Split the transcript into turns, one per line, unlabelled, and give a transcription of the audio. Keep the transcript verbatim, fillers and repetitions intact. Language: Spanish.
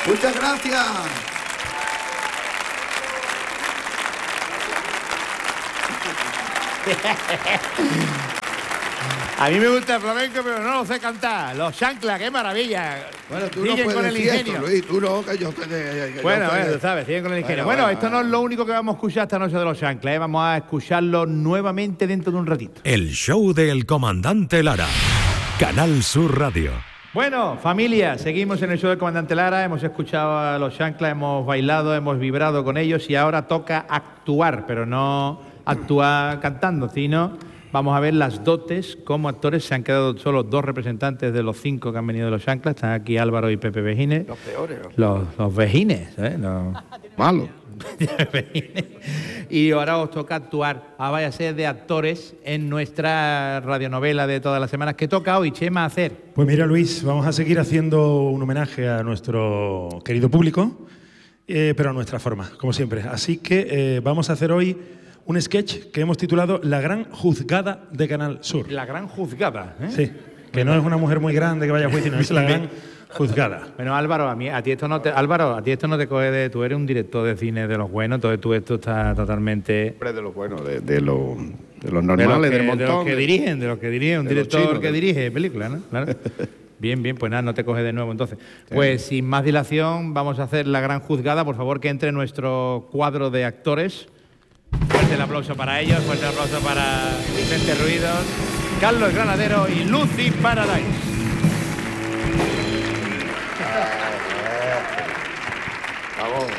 Muchas gracias.
A mí me gusta el flamenco, pero no lo sé cantar. Los chanclas, qué maravilla.
Bueno, tú
siguen
no puedes
con el
decir
ingenio.
esto, Luis, tú no, que yo te... que yo
Bueno,
te-
bueno, tú sabes, siguen con el ingenio.
Bueno,
Bueno,
bueno,
esto no es lo único que vamos a escuchar esta noche de los chanclas, ¿eh? Vamos a escucharlo nuevamente dentro de un ratito.
El show del comandante Lara. Canal Sur Radio.
Bueno, familia, seguimos en el show del comandante Lara, hemos escuchado a los chanclas, hemos bailado, hemos vibrado con ellos y ahora toca actuar, pero no actuar cantando, sino vamos a ver las dotes como actores. Se han quedado solo dos representantes de los cinco que han venido de los chanclas, están aquí Álvaro y Pepe Vejines.
Los peores.
Los, los vejines, ¿eh? Los...
Malo.
Y ahora os toca actuar. Ah, vaya a ser de actores en nuestra radionovela de todas las semanas. ¿Qué toca hoy, Chema, hacer?
Pues mira, Luis, vamos a seguir haciendo un homenaje a nuestro querido público, eh, pero a nuestra forma, como siempre. Así que eh, vamos a hacer hoy un sketch que hemos titulado La Gran Juzgada de Canal Sur.
La Gran Juzgada, ¿eh?
Sí, que no es una mujer muy grande que vaya a juicio, no, es la Gran Juzgada.
Bueno, Álvaro, a mí, a ti esto no te, Álvaro, a ti esto no te coge de, tú eres un director de cine de los buenos, entonces tú esto está totalmente
Hombre, de los buenos, de, de los de los
de
normales,
los que,
del
de
montón.
los que
de-
dirigen, de los que dirigen, un
de los
director
chinos,
que
de-
dirige películas, ¿no? Claro. Bien, bien, pues nada, no te coge de nuevo entonces. Pues sin más dilación, vamos a hacer La Gran Juzgada. Por favor, que entre nuestro cuadro de actores. Fuerte el aplauso para ellos, fuerte el aplauso para Vicente Ruidos, Carlos Granadero y Lucy Paradise.
Vamos.